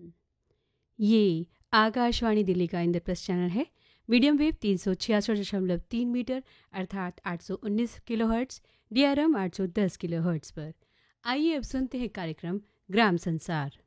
ये आकाशवाणी दिल्ली का इंद्रप्रस्थ चैनल है। मीडियम वेव 366.3 मीटर अर्थात 819 किलोहर्ट्ज़, DRM 810 किलोहर्ट्ज़ पर। आइए अब सुनते हैं कार्यक्रम ग्राम संसार।